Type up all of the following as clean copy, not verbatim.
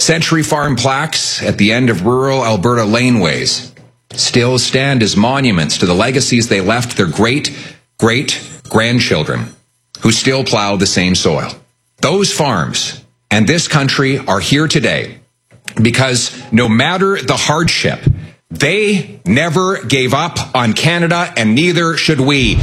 Century Farm plaques at the end of rural Alberta laneways still stand as monuments to the legacies they left their great-great-grandchildren who still plow the same soil. Those farms and this country are here today because no matter the hardship, they never gave up on Canada, and neither should we.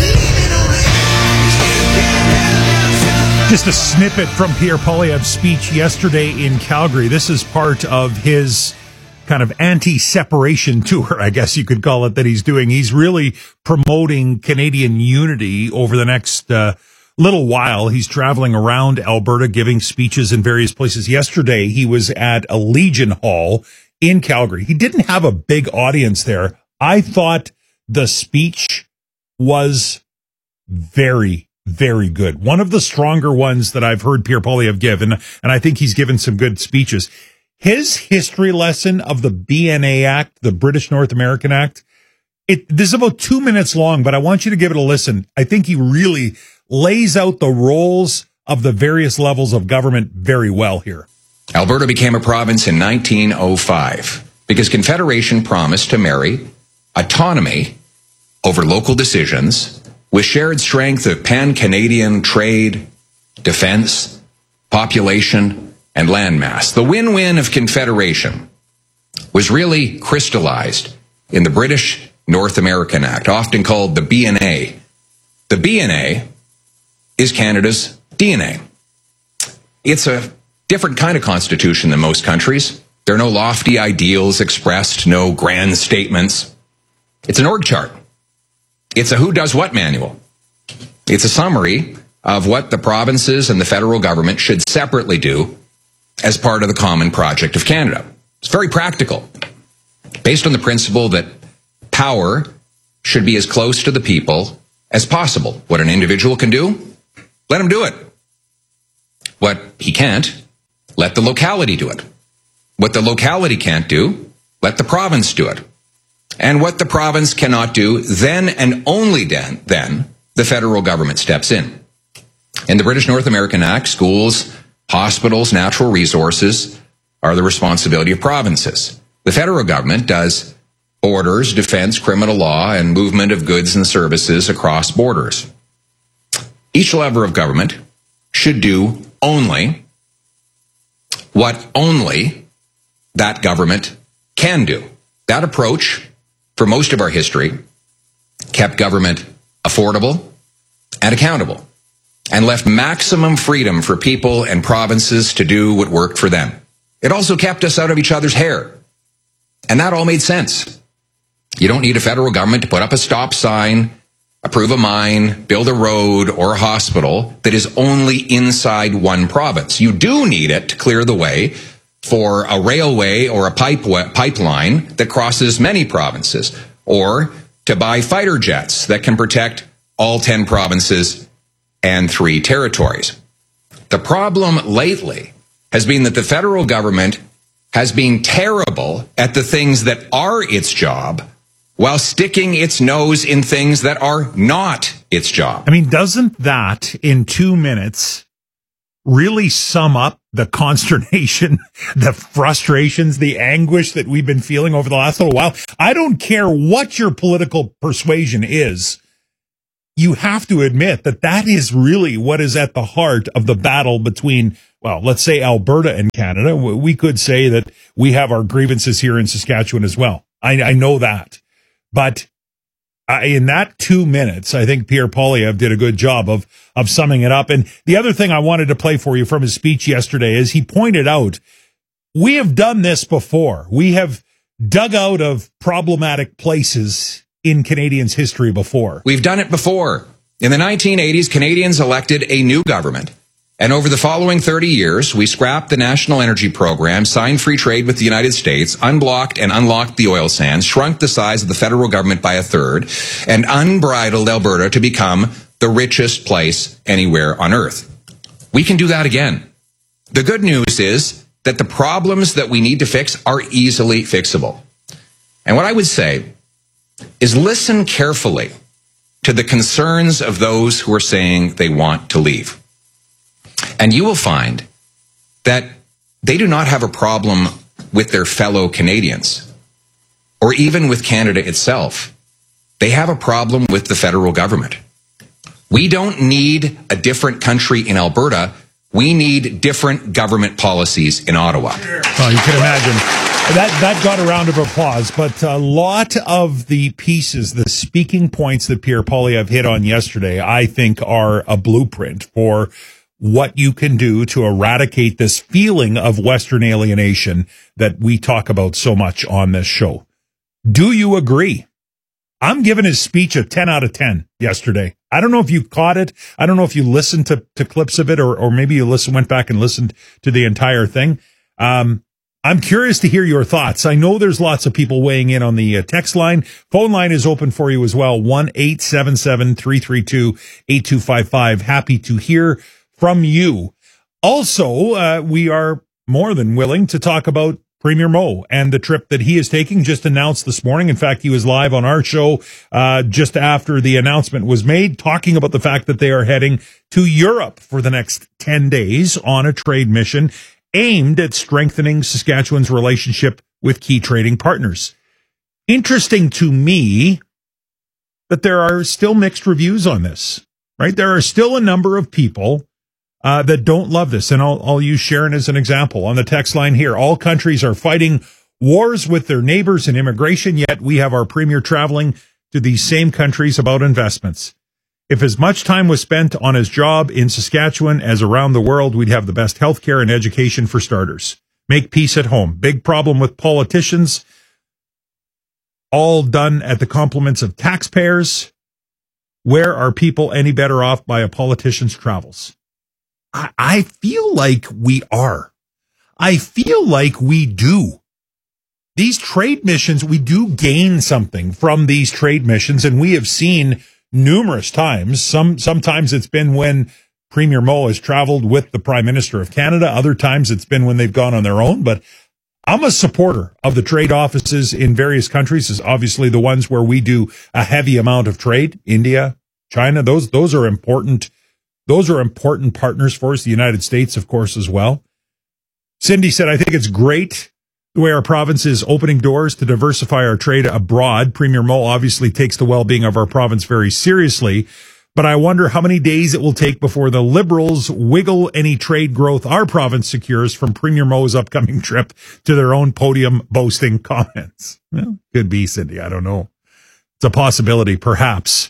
Just a snippet from Pierre Poilievre's speech yesterday in Calgary. This is part of his kind of anti-separation tour, I guess you could call it, that he's doing. He's really promoting Canadian unity over the next little while. He's traveling around Alberta, giving speeches in various places. Yesterday, he was at a Legion Hall in Calgary. He didn't have a big audience there. I thought the speech was very, very good. One of the stronger ones that I've heard Pierre Poilievre give, and I think he's given some good speeches. His history lesson of the BNA Act, the British North American Act, this is about 2 minutes long, but I want you to give it a listen. I think he really lays out the roles of the various levels of government very well here. Alberta became a province in 1905 because Confederation promised to marry autonomy over local decisions with shared strength of pan-Canadian trade, defense, population, and landmass. The win-win of Confederation was really crystallized in the British North American Act, often called the BNA. The BNA is Canada's DNA. It's a different kind of constitution than most countries. There are no lofty ideals expressed, no grand statements. It's an org chart. It's a who does what manual. It's a summary of what the provinces and the federal government should separately do as part of the common project of Canada. It's very practical, based on the principle that power should be as close to the people as possible. What an individual can do, let him do it. What he can't, let the locality do it. What the locality can't do, let the province do it. And what the province cannot do, then and only then the federal government steps in. In the British North American Act, schools, hospitals, natural resources are the responsibility of provinces. The federal government does borders, defense, criminal law, and movement of goods and services across borders. Each level of government should do only what only that government can do. That approach, for most of our history, kept government affordable and accountable, and left maximum freedom for people and provinces to do what worked for them. It also kept us out of each other's hair. And that all made sense. You don't need a federal government to put up a stop sign, approve a mine, build a road or a hospital that is only inside one province. You do need it to clear the way for a railway or a pipeline that crosses many provinces, or to buy fighter jets that can protect all 10 provinces and 3 territories. The problem lately has been that the federal government has been terrible at the things that are its job while sticking its nose in things that are not its job. I mean, doesn't that, in 2 minutes, really sum up the consternation, the frustrations, the anguish that we've been feeling over the last little while? I don't care what your political persuasion is. You have to admit that that is really what is at the heart of the battle between, well, let's say Alberta and Canada. We could say that we have our grievances here in Saskatchewan as well. I know that. But in that 2 minutes, I think Pierre Poilievre did a good job of summing it up. And the other thing I wanted to play for you from his speech yesterday is he pointed out, we have done this before. We have dug out of problematic places in Canadians' history before. We've done it before. In the 1980s, Canadians elected a new government. And over the following 30 years, we scrapped the National Energy Program, signed free trade with the United States, unblocked and unlocked the oil sands, shrunk the size of the federal government by 1/3, and unbridled Alberta to become the richest place anywhere on earth. We can do that again. The good news is that the problems that we need to fix are easily fixable. And what I would say is listen carefully to the concerns of those who are saying they want to leave. And you will find that they do not have a problem with their fellow Canadians or even with Canada itself. They have a problem with the federal government. We don't need a different country in Alberta. We need different government policies in Ottawa. Well, you can imagine. That got a round of applause, but a lot of the pieces, the speaking points that Pierre Poilievre hit on yesterday, I think are a blueprint for what you can do to eradicate this feeling of Western alienation that we talk about so much on this show. Do you agree? I'm giving his speech a 10 out of 10 yesterday. I don't know if you caught it. I don't know if you listened to clips of it or maybe you went back and listened to the entire thing. I'm curious to hear your thoughts. I know there's lots of people weighing in on the text line. Phone line is open for you as well. 1-877-332-8255. Happy to hear from you. Also, we are more than willing to talk about Premier Moe and the trip that he is taking, just announced this morning. In fact, he was live on our show just after the announcement was made, talking about the fact that they are heading to Europe for the next 10 days on a trade mission aimed at strengthening Saskatchewan's relationship with key trading partners. Interesting to me that there are still mixed reviews on this, right? There are still a number of people that don't love this. And I'll use Sharon as an example. On the text line here, all countries are fighting wars with their neighbors and immigration, yet we have our premier traveling to these same countries about investments. If as much time was spent on his job in Saskatchewan as around the world, we'd have the best healthcare and education for starters. Make peace at home. Big problem with politicians, all done at the compliments of taxpayers. Where are people any better off by a politician's travels? I feel like we are. I feel like we do. These trade missions, we do gain something from these trade missions, and we have seen numerous times. Sometimes it's been when Premier Moe has traveled with the Prime Minister of Canada. Other times it's been when they've gone on their own. But I'm a supporter of the trade offices in various countries, is obviously the ones where we do a heavy amount of trade. India, China, those are important. Those are important partners for us. The United States, of course, as well. Cindy said, I think it's great the way our province is opening doors to diversify our trade abroad. Premier Moe obviously takes the well-being of our province very seriously, but I wonder how many days it will take before the Liberals wiggle any trade growth our province secures from Premier Moe's upcoming trip to their own podium boasting comments. Well, could be, Cindy. I don't know. It's a possibility, perhaps.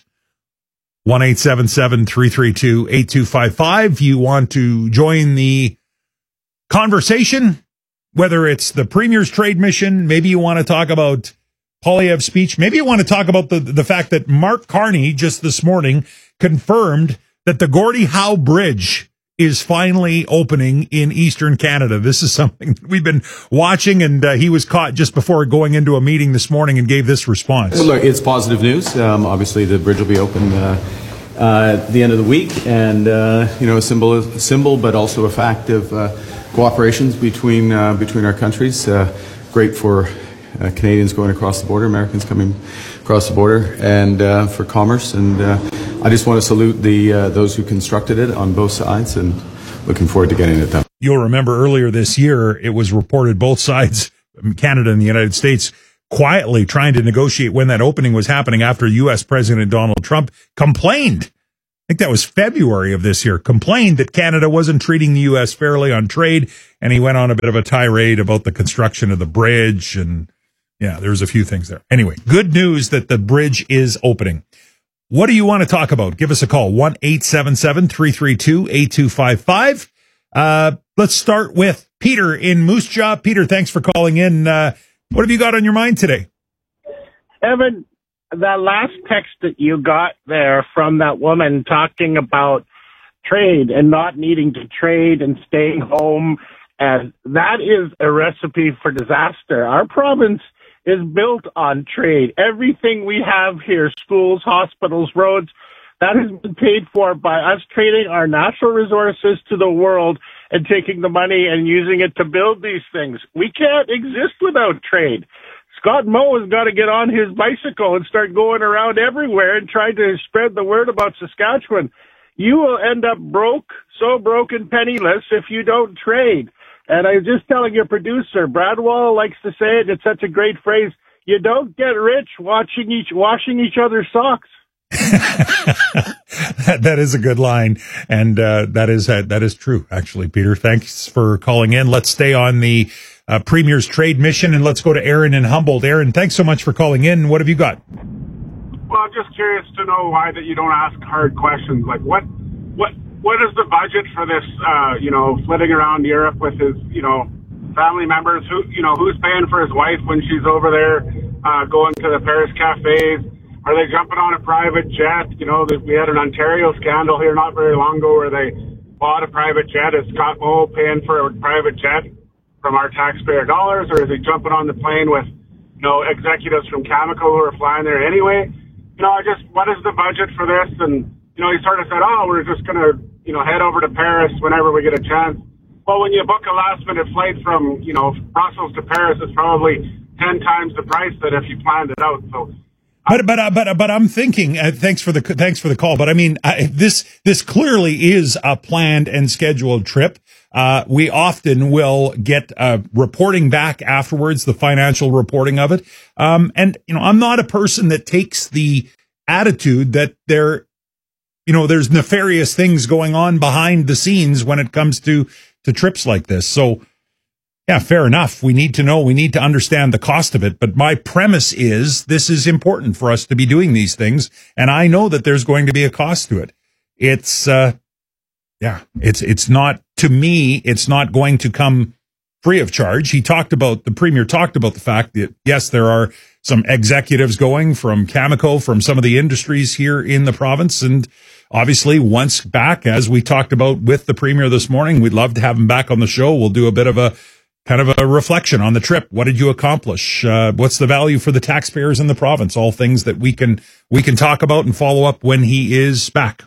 1-877-332-8255. You want to join the conversation? Whether it's the Premier's trade mission, maybe you want to talk about Poilievre's speech, maybe you want to talk about the fact that Mark Carney just this morning confirmed that the Gordie Howe Bridge is finally opening in Eastern Canada. This is something that we've been watching, and he was caught just before going into a meeting this morning and gave this response. Well, look, it's positive news. Obviously, the bridge will be open at the end of the week, and a symbol, but also a fact of cooperations between our countries. Great for Canadians going across the border, Americans coming across the border, and for commerce. And I just want to salute those who constructed it on both sides, and looking forward to getting it done. You'll remember earlier this year, it was reported both sides, Canada and the United States, quietly trying to negotiate when that opening was happening after U.S. President Donald Trump complained. I think that was February of this year, complained that Canada wasn't treating the U.S. fairly on trade, and he went on a bit of a tirade about the construction of the bridge, and yeah, there's a few things there. Anyway, good news that the bridge is opening. What do you want to talk about? Give us a call, 1-877-332-8255. Let's start with Peter in Moose Jaw. Peter, thanks for calling in. What have you got on your mind today? Evan, that last text that you got there from that woman talking about trade and not needing to trade and staying home, and that is a recipe for disaster. Our province is built on trade. Everything we have here, schools, hospitals, roads, that has been paid for by us trading our natural resources to the world and taking the money and using it to build these things. We can't exist without trade. Scott Moe has got to get on his bicycle and start going around everywhere and trying to spread the word about Saskatchewan. You will end up broke, so broke and penniless if you don't trade. And I was just telling your producer, Brad Wall likes to say it. It's such a great phrase. You don't get rich washing each other's socks. That is a good line, and that is true, actually, Peter. Thanks for calling in. Let's stay on the Premier's trade mission, and let's go to Aaron in Humboldt. Aaron, thanks so much for calling in. What have you got? Well, I'm just curious to know why that you don't ask hard questions. Like, what is the budget for this, flitting around Europe with his, family members? Who's paying for his wife when she's over there, going to the Paris cafes? Are they jumping on a private jet? We had an Ontario scandal here not very long ago where they bought a private jet. Is Scott Moe paying for a private jet from our taxpayer dollars, or is he jumping on the plane with, executives from Cameco who are flying there anyway? What is the budget for this? And, he sort of said, we're just going to, head over to Paris whenever we get a chance. Well, when you book a last-minute flight from, Brussels to Paris, it's probably 10 times the price than if you planned it out. So, but I'm thinking. Thanks for the call. But I mean, this clearly is a planned and scheduled trip. We often will get reporting back afterwards, the financial reporting of it. And I'm not a person that takes the attitude that there's nefarious things going on behind the scenes when it comes to trips like this. So, yeah, fair enough. We need to understand the cost of it. But my premise is this is important for us to be doing these things. And I know that there's going to be a cost to it. It's not, to me, it's not going to come free of charge. The Premier talked about the fact that, yes, there are some executives going from Cameco, from some of the industries here in the province. And obviously, once back, as we talked about with the Premier this morning, we'd love to have him back on the show. We'll do a bit of a kind of a reflection on the trip. What did you accomplish? What's the value for the taxpayers in the province? All things that we can talk about and follow up when he is back.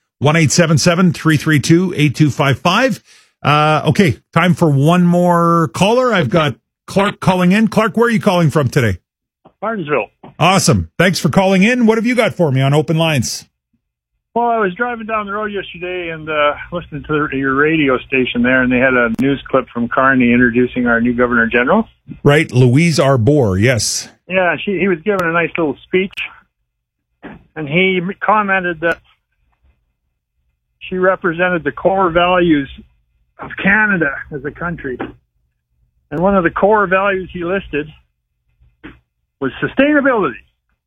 1-877-332-8255. Okay, time for one more caller. I've got Clark calling in. Clark, where are you calling from today? Martinsville. Awesome. Thanks for calling in. What have you got for me on Open Lines? Well, I was driving down the road yesterday and listening to your radio station there, and they had a news clip from Carney introducing our new Governor General. Right, Louise Arbour, yes. Yeah, he was giving a nice little speech, and he commented that she represented the core values of Canada as a country. And one of the core values he listed was sustainability.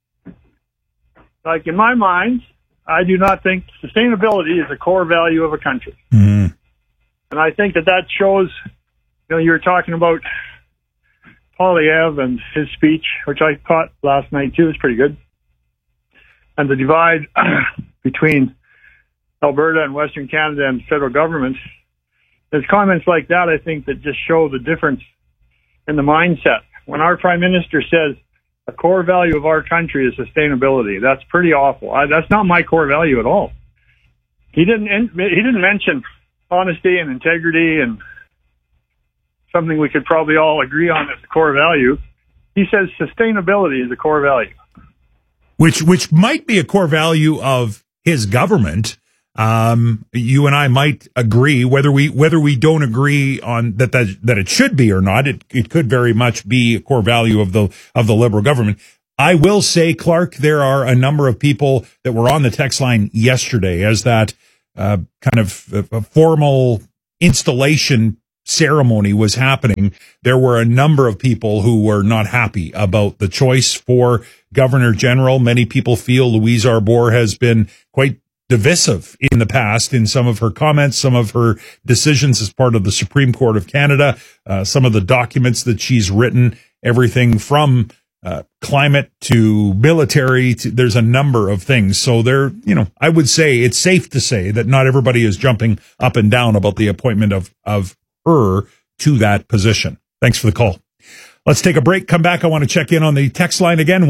Like, in my mind, I do not think sustainability is a core value of a country. Mm-hmm. And I think that shows, you were talking about Poilievre and his speech, which I caught last night too, is pretty good. And the divide between Alberta and Western Canada and the federal government. There's comments like that, I think, that just show the difference in the mindset. When our Prime Minister says a core value of our country is sustainability, that's pretty awful. That's not my core value at all. He didn't mention honesty and integrity and something we could probably all agree on as a core value. He says sustainability is a core value. Which might be a core value of his government. You and I might agree, whether we don't agree on that it should be or not. It could very much be a core value of the Liberal government. I will say, Clark, there are a number of people that were on the text line yesterday as that kind of a formal installation ceremony was happening. There were a number of people who were not happy about the choice for Governor General. Many people feel Louise Arbour has been quite divisive in the past in some of her comments, some of her decisions as part of the Supreme Court of Canada, some of the documents that she's written, everything from climate to military. There's a number of things. So I would say it's safe to say that not everybody is jumping up and down about the appointment of her to that position. Thanks for the call. Let's take a break. Come back. I want to check in on the text line again,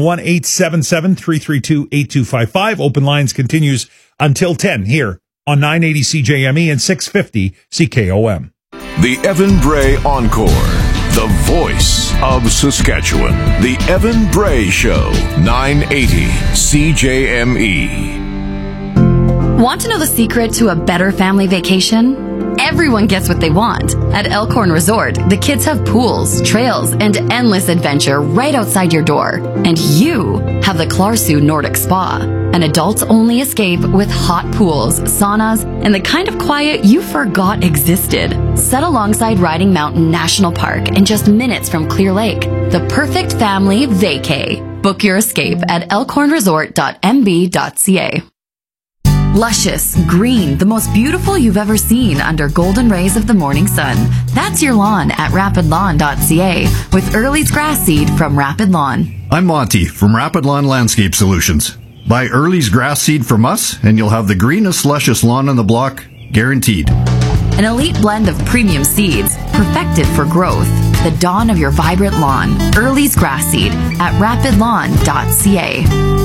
1-877-332-8255. Open Lines continues until 10 here on 980 CJME and 650 CKOM. The Evan Bray Encore, the voice of Saskatchewan. The Evan Bray Show, 980 CJME. Want to know the secret to a better family vacation? everyone gets what they want. At Elkhorn Resort, the kids have pools, trails, and endless adventure right outside your door. And you have the Clarsu Nordic Spa, an adults-only escape with hot pools, saunas, and the kind of quiet you forgot existed. Set alongside Riding Mountain National Park and just minutes from Clear Lake. The perfect family vacay. Book your escape at elkhornresort.mb.ca. Luscious, green, the most beautiful you've ever seen under golden rays of the morning sun. That's your lawn at rapidlawn.ca with Early's grass seed from Rapid Lawn. I'm Monty from Rapid Lawn Landscape Solutions. Buy Early's grass seed from us and you'll have the greenest, luscious lawn on the block, guaranteed. An elite blend of premium seeds, perfected for growth. The dawn of your vibrant lawn. Early's grass seed at rapidlawn.ca.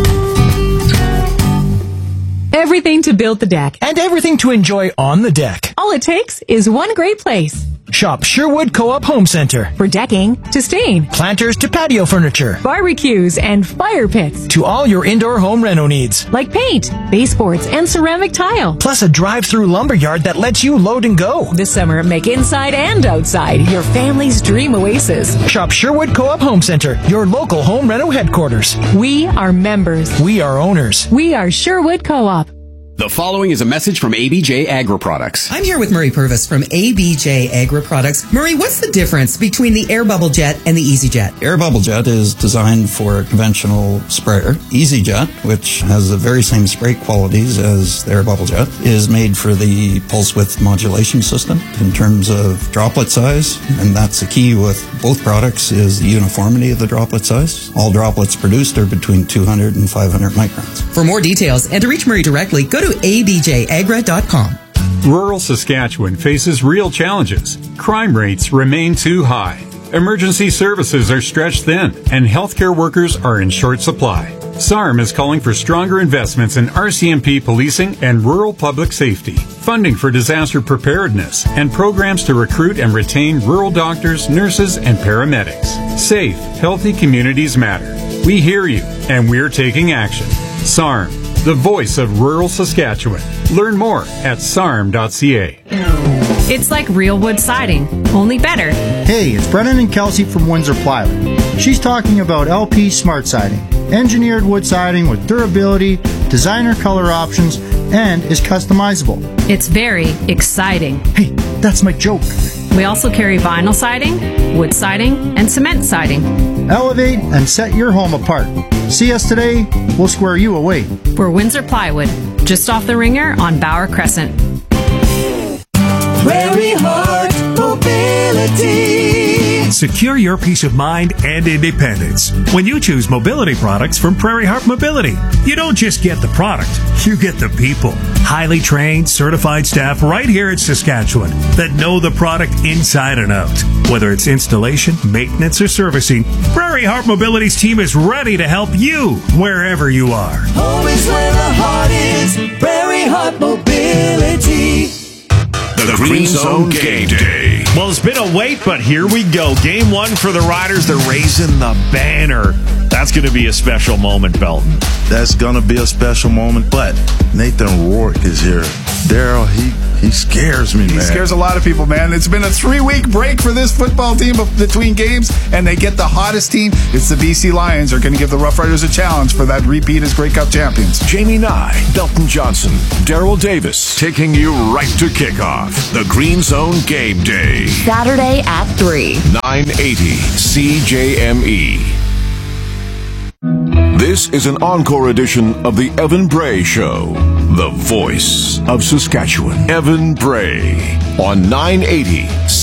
Everything to build the deck. And everything to enjoy on the deck. All it takes is one great place. Shop Sherwood Co-op Home Center. For decking to stain, planters to patio furniture, barbecues and fire pits. To all your indoor home reno needs. Like paint, baseboards, and ceramic tile. Plus a drive-through lumberyard that lets you load and go. This summer, make inside and outside your family's dream oasis. Shop Sherwood Co-op Home Center, your local home reno headquarters. We are members. We are owners. We are Sherwood Co-op. The following is a message from ABJ Agri Products. I'm here with Murray Purvis from ABJ Agri Products. Murray, what's the difference between the Air Bubble Jet and the EasyJet? Air Bubble Jet is designed for a conventional sprayer. EasyJet, which has the very same spray qualities as the Air Bubble Jet, is made for the pulse width modulation system in terms of droplet size. And that's the key with both products is the uniformity of the droplet size. All droplets produced are between 200 and 500 microns. For more details and to reach Murray directly, go to abjagra.com. Rural Saskatchewan faces real challenges. Crime rates remain too high. Emergency services are stretched thin, and healthcare workers are in short supply. SARM is calling for stronger investments in RCMP policing and rural public safety, funding for disaster preparedness, and programs to recruit and retain rural doctors, nurses, and paramedics. Safe, healthy communities matter. We hear you, and we're taking action. SARM, the voice of rural Saskatchewan. Learn more at sarm.ca. It's like real wood siding, only better. Hey, it's Brennan and Kelsey from Windsor Plywood. She's talking about LP Smart Siding. Engineered wood siding with durability, designer color options, and is customizable. It's very exciting. Hey, that's my joke. We also carry vinyl siding, wood siding, and cement siding. Elevate and set your home apart. See us today, we'll square you away. We're Windsor Plywood, just off the Ringer on Bauer Crescent. Prairie Heart Mobility. Secure your peace of mind and independence when you choose mobility products from Prairie Heart Mobility. You don't just get the product, you get the people. Highly trained, certified staff right here in Saskatchewan that know the product inside and out. Whether it's installation, maintenance, or servicing, Prairie Heart Mobility's team is ready to help you wherever you are. Home is where the heart is. Prairie Heart Mobility. The Green Zone Game Day. Well, it's been a wait, but here we go. Game one for the Riders. They're raising the banner. That's going to be a special moment, Belton. That's going to be a special moment, but Nathan Rourke is here. Daryl, he scares me, man. He scares a lot of people, man. It's been a 3-week break for this football team between games, and they get the hottest team. It's the BC Lions. Are going to give the Rough Riders a challenge for that repeat as Grey Cup champions. Jamie Nye, Belton Johnson, Daryl Davis, taking you right to kickoff. The Green Zone Game Day. Saturday at 3. 980 CJME. This is an encore edition of the Evan Bray Show, the voice of Saskatchewan. Evan Bray on 980